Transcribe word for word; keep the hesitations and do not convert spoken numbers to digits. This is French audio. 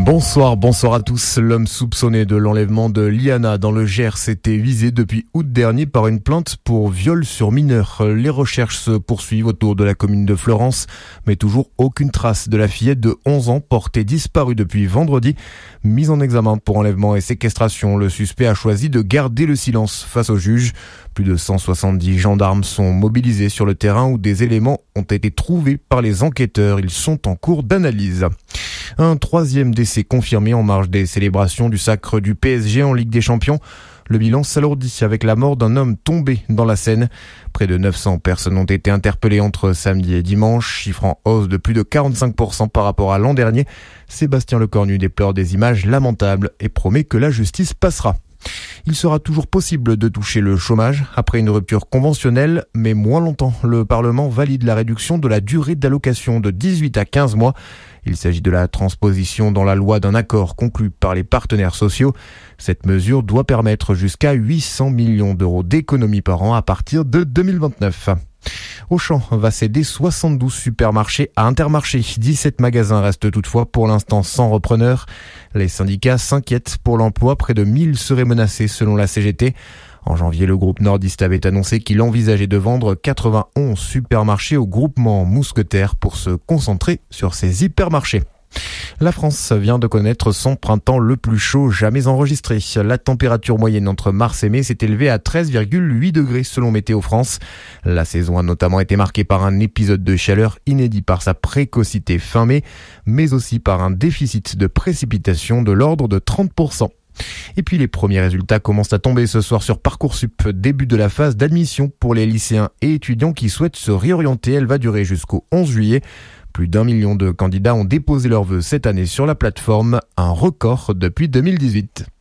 Bonsoir, bonsoir à tous. L'homme soupçonné de l'enlèvement de Liana dans le Gers était visé depuis août dernier par une plainte pour viol sur mineur. Les recherches se poursuivent autour de la commune de Fleurance, mais toujours aucune trace de la fillette de onze ans portée disparue depuis vendredi. Mise en examen pour enlèvement et séquestration, le suspect a choisi de garder le silence face au juge. Plus de cent soixante-dix gendarmes sont mobilisés sur le terrain où des éléments ont été trouvés par les enquêteurs. Ils sont en cours d'analyse. Un troisième décès confirmé en marge des célébrations du sacre du P S G en Ligue des Champions. Le bilan s'alourdit avec la mort d'un homme tombé dans la Seine. Près de neuf cents personnes ont été interpellées entre samedi et dimanche, chiffre en hausse de plus de quarante-cinq pour cent par rapport à l'an dernier. Sébastien Lecornu déplore des images lamentables et promet que la justice passera. Il sera toujours possible de toucher le chômage après une rupture conventionnelle, mais moins longtemps. Le Parlement valide la réduction de la durée d'allocation de dix-huit à quinze mois. Il s'agit de la transposition dans la loi d'un accord conclu par les partenaires sociaux. Cette mesure doit permettre jusqu'à huit cents millions d'euros d'économies par an à partir de deux mille vingt-neuf. Auchan va céder soixante-douze supermarchés à Intermarché. dix-sept magasins restent toutefois pour l'instant sans repreneur. Les syndicats s'inquiètent pour l'emploi. Près de mille seraient menacés selon la C G T. En janvier, le groupe nordiste avait annoncé qu'il envisageait de vendre quatre-vingt-onze supermarchés au groupement Mousquetaire pour se concentrer sur ces hypermarchés. La France vient de connaître son printemps le plus chaud jamais enregistré. La température moyenne entre mars et mai s'est élevée à treize virgule huit degrés selon Météo France. La saison a notamment été marquée par un épisode de chaleur inédit par sa précocité fin mai, mais aussi par un déficit de précipitations de l'ordre de trente pour cent. Et puis les premiers résultats commencent à tomber ce soir sur Parcoursup. Début de la phase d'admission pour les lycéens et étudiants qui souhaitent se réorienter. Elle va durer jusqu'au onze juillet. Plus d'un million de candidats ont déposé leurs vœux cette année sur la plateforme, un record depuis deux mille dix-huit.